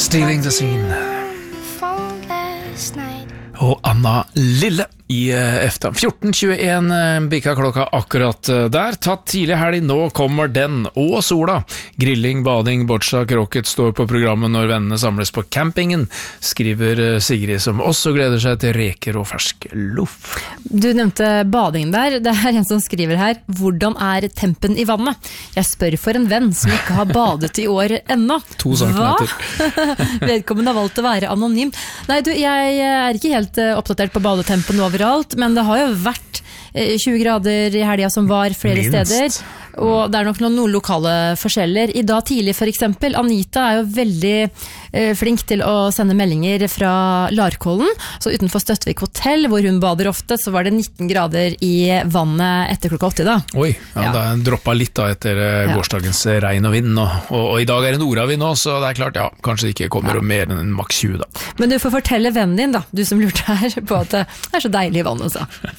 Stealing the Scene. Og Anna Lille i eftan 14.21 bikka klokka akkurat der. Tatt tidlig helg, nå kommer den. Og sola. Grilling, bading, boccia, krokket står på programmet når vennene samles på campingen, skriver Sigrid, som også gleder seg til reker og fersk loff. Du nevnte bading der. Det er en som skriver her: hvordan er tempen i vannet? Jeg spør for en venn som ikke har badet i år ennå. 2 centimeter. Vedkommende har valgt å være anonym. Nei, du, jeg er ikke helt oppdatert på badetempen overalt, men det har jo vært 20 grader i helga som var flere steder, og det er nok noen lokale forskjeller. I dag tidlig for eksempel, Anita er jo veldig flink til å sende meldinger fra Larkollen, så utenfor Støtvik hotell, hvor hun bader ofte, så var det 19 grader i vannet etter klokka 8 da. Oi, ja. Det droppet litt da etter gårsdagens regn og vind, og i dag er det nordavind nå, så det er klart, ja, kanskje det ikke kommer mer enn maks 20 da. Men du får fortelle vennen din da, du som lurte her, på at det er så deilig i vannet, så.